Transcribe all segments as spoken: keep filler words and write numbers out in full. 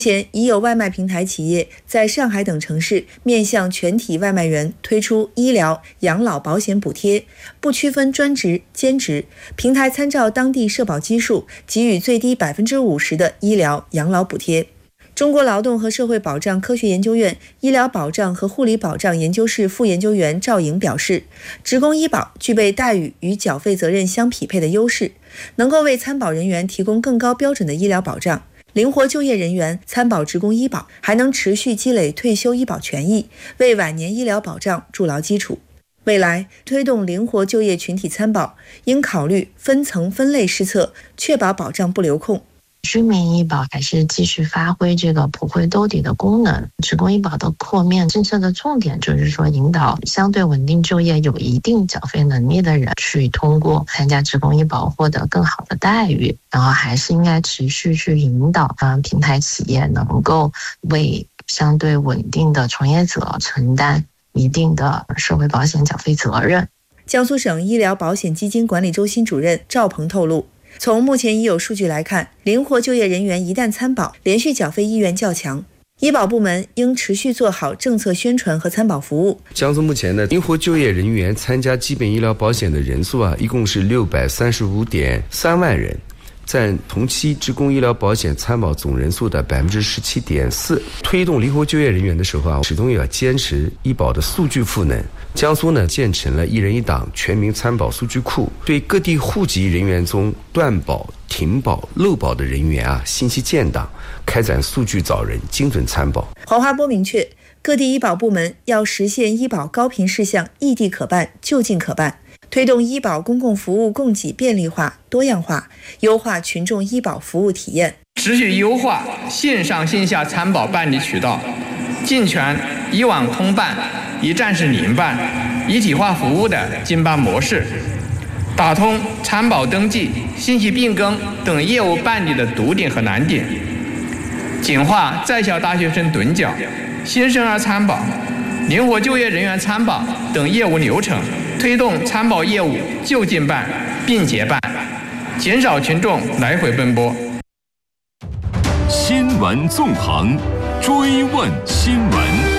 前已有外卖平台企业在上海等城市面向全体外卖员推出医疗、养老保险补贴，不区分专职、兼职，平台参照当地社保基数，给予最低百分之五十的医疗、养老补贴。中国劳动和社会保障科学研究院医疗保障和护理保障研究室副研究员赵颖表示，职工医保具备待遇与缴费责任相匹配的优势，能够为参保人员提供更高标准的医疗保障。灵活就业人员参保职工医保，还能持续积累退休医保权益，为晚年医疗保障筑牢基础。未来推动灵活就业群体参保，应考虑分层分类施策，确保保障不流空。 居民医保还是继续发挥这个普惠兜底的功能。职工医保的扩面政策的重点就是说，引导相对稳定就业、有一定缴费能力的人去通过参加职工医保获得更好的待遇，然后还是应该持续去引导啊平台企业能够为相对稳定的从业者承担一定的社会保险缴费责任。 江苏省医疗保险基金管理中心主任赵鹏透露，从目前已有数据来看，灵活就业人员一旦参保，连续缴费意愿较强。医保部门应持续做好政策宣传和参保服务。 江苏目前的灵活就业人员参加基本医疗保险的人数啊，一共是六百三十五点三万人，占同期职工医疗保险参保总人数的百分之十七点四。推动灵活就业人员的时候啊，始终也要坚持医保的数据赋能。江苏呢，建成了一人一档全民参保数据库，对各地户籍人员中断保、停保、漏保的人员啊，信息建档，开展数据找人、精准参保。 黄华波明确，各地医保部门要实现医保高频事项异地可办、就近可办，推动医保公共服务供给便利化、多样化，优化群众医保服务体验， 持续优化线上线下参保办理渠道，健全以网通办、一站式零办、一体化服务的经办模式，打通参保登记、信息变更等业务办理的堵点和难点，简化在校大学生趸缴、新生儿参保、灵活就业人员参保等业务流程，推动参保业务就近办、并结办，减少群众来回奔波。 新闻纵横，追问新闻。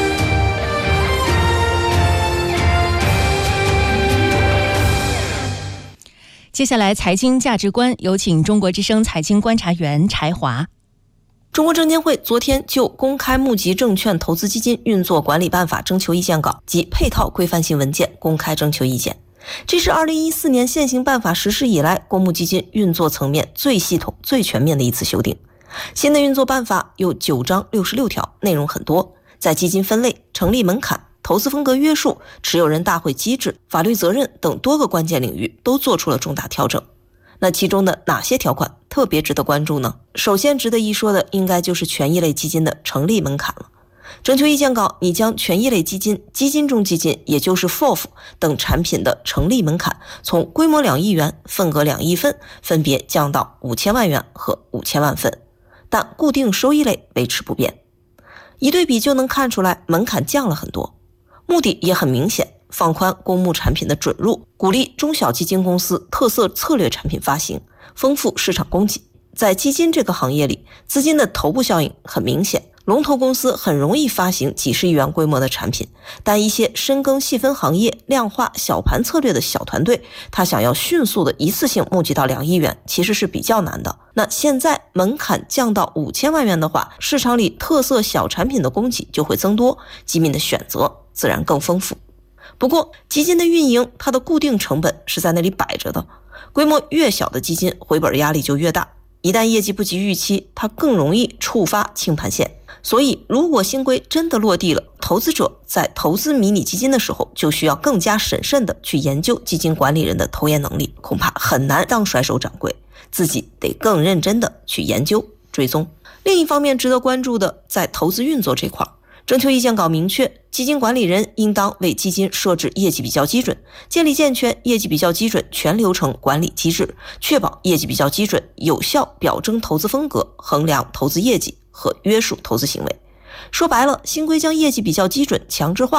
接下来财经价值观，有请中国之声财经观察员柴华。 中国证监会昨天就公开募集证券投资基金运作管理办法征求意见稿及配套规范性文件公开征求意见，这是二零一四年现行办法实施以来公募基金运作层面最系统、最全面的一次修订。新的运作办法有九章六十六条，内容很多，在基金分类、成立门槛、投资风格约束、持有人大会机制、法律责任等多个关键领域都做出了重大调整。那其中的哪些条款特别值得关注呢？首先值得一说的应该就是权益类基金的成立门槛了。征求意见稿拟将权益类基金、基金中基金，也就是 F O F 等产品的成立门槛从规模两亿元、份额两亿份分别降到五千万元和五千万份，但固定收益类维持不变。一对比就能看出来，门槛降了很多，目的也很明显，放宽公募产品的准入，鼓励中小基金公司特色策略产品发行，丰富市场供给。在基金这个行业里，资金的头部效应很明显，龙头公司很容易发行几十亿元规模的产品，但一些深耕细分行业、量化小盘策略的小团队，他想要迅速的一次性募集到两亿元，其实是比较难的。那现在门槛降到五千万元的话，市场里特色小产品的供给就会增多，基民的选择自然更丰富。不过基金的运营，它的固定成本是在那里摆着的，规模越小的基金回本压力就越大，一旦业绩不及预期，它更容易触发清盘线。所以如果新规真的落地了，投资者在投资迷你基金的时候就需要更加审慎的去研究基金管理人的投研能力，恐怕很难当甩手掌柜，自己得更认真的去研究追踪。另一方面值得关注的，在投资运作这块，征求意见稿明确，基金管理人应当为基金设置业绩比较基准，建立健全业绩比较基准全流程管理机制，确保业绩比较基准有效表征投资风格，衡量投资业绩和约束投资行为。说白了，新规将业绩比较基准强制化了，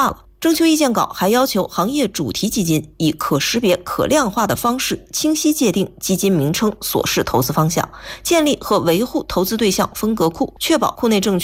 征求意见稿还要求行业主题基金以可识别、可量化的方式清晰界定基金名称所示投资方向，建立和维护投资对象分隔库，确保库内证券